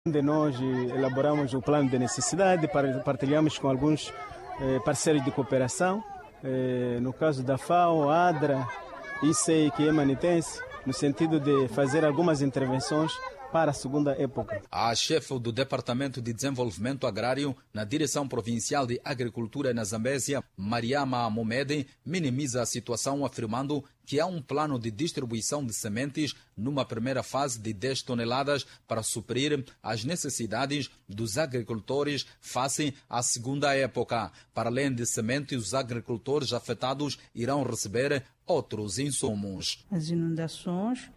Nós elaboramos o plano de necessidade, partilhamos com alguns parceiros de cooperação, no caso da FAO, ADRA, ICEI, que é manitense, no sentido de fazer algumas intervenções para a segunda época. A chefe do Departamento de Desenvolvimento Agrário na Direção Provincial de Agricultura na Zambésia, Mariama Momed, minimiza a situação afirmando que há um plano de distribuição de sementes numa primeira fase de 10 toneladas para suprir as necessidades dos agricultores face à segunda época. Para além de sementes, os agricultores afetados irão receber outros insumos. As inundações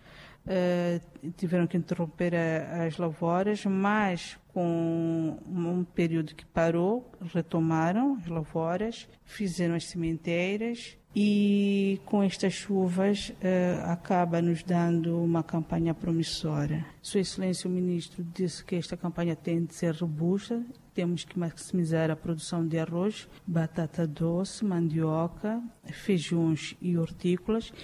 tiveram que interromper as lavouras, mas com um período que parou, retomaram as lavouras, fizeram as sementeiras e com estas chuvas acaba nos dando uma campanha promissora. Sua Excelência o Ministro disse que esta campanha tem de ser robusta, temos que maximizar a produção de arroz, batata doce, mandioca, feijões e hortícolas.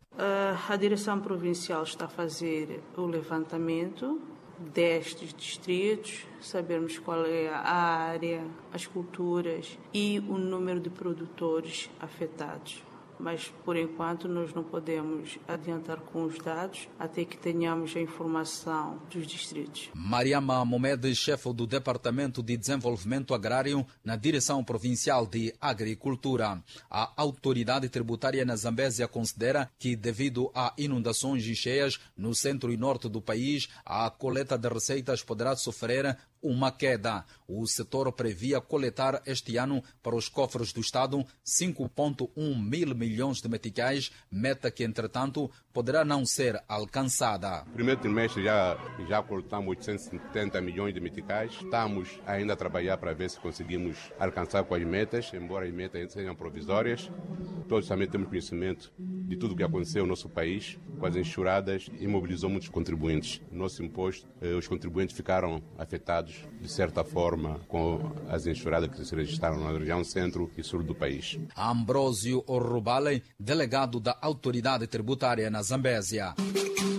A direção provincial está a fazer o levantamento destes distritos, sabermos qual é a área, as culturas e o número de produtores afetados. Mas, por enquanto, nós não podemos adiantar com os dados até que tenhamos a informação dos distritos. Mariama Momed, chefe do Departamento de Desenvolvimento Agrário na Direção Provincial de Agricultura. A autoridade tributária na Zambésia considera que, devido a inundações e cheias no centro e norte do país, a coleta de receitas poderá sofrer uma queda. O setor previa coletar este ano para os cofres do Estado 5,1 mil milhões de meticais, meta que, entretanto, poderá não ser alcançada. No primeiro trimestre já coletamos 870 milhões de meticais. Estamos ainda a trabalhar para ver se conseguimos alcançar com as metas, embora as metas sejam provisórias. Todos também temos conhecimento de tudo o que aconteceu no nosso país, com as enxurradas, e mobilizou muitos contribuintes. No nosso imposto, os contribuintes ficaram afetados, de certa forma, com as enxurradas que se registraram na região centro e sul do país. Ambrósio Orrubale, delegado da Autoridade Tributária na Zambésia.